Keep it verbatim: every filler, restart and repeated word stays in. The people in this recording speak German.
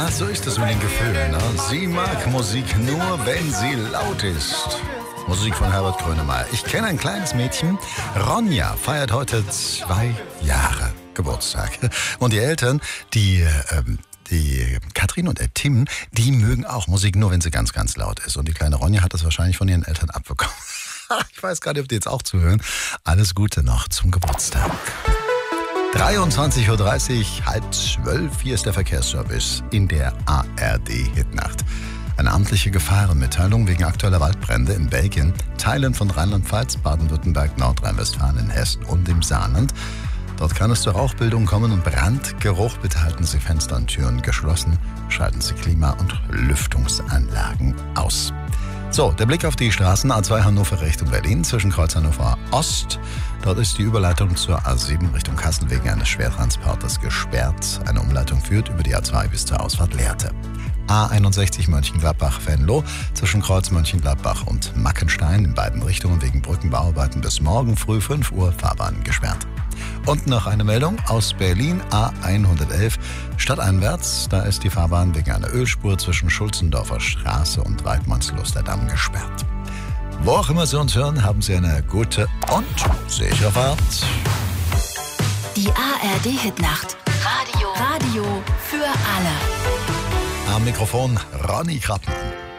Ach, so ist es mit den Gefühlen. Ne? Sie mag Musik nur, wenn sie laut ist. Musik von Herbert Grönemeyer. Ich kenne ein kleines Mädchen. Ronja feiert heute zwei Jahre Geburtstag. Und die Eltern, die, ähm, die Katrin und der Tim, die mögen auch Musik nur, wenn sie ganz, ganz laut ist. Und die kleine Ronja hat das wahrscheinlich von ihren Eltern abbekommen. Ich weiß gar nicht, ob die jetzt auch zuhören. Alles Gute noch zum Geburtstag. dreiundzwanzig Uhr dreißig, halb zwölf, hier ist der Verkehrsservice in der A R D-Hitnacht. Eine amtliche Gefahrenmitteilung wegen aktueller Waldbrände in Belgien, Teilen von Rheinland-Pfalz, Baden-Württemberg, Nordrhein-Westfalen, Hessen und im Saarland. Dort kann es zur Rauchbildung kommen und Brandgeruch. Bitte halten Sie Fenster und Türen geschlossen, schalten Sie Klima- und Lüftungsanlagen aus. So, der Blick auf die Straßen A zwei Hannover Richtung Berlin zwischen Kreuz Hannover Ost. Dort ist die Überleitung zur A sieben Richtung Kassel wegen eines Schwertransporters gesperrt. Eine Umleitung führt über die A zwei bis zur Ausfahrt Lehrte. A einundsechzig Mönchengladbach-Venlo zwischen Kreuz Mönchengladbach und Mackenstein in beiden Richtungen wegen Brückenbauarbeiten bis morgen früh fünf Uhr Fahrbahn gesperrt. Und noch eine Meldung aus Berlin, A hundertelf, stadteinwärts. Da ist die Fahrbahn wegen einer Ölspur zwischen Schulzendorfer Straße und Weidmannslusterdamm gesperrt. Wo auch immer Sie uns hören, haben Sie eine gute und sichere Fahrt. Die A R D-Hitnacht. Radio. Radio für alle. Am Mikrofon Ronny Krappmann.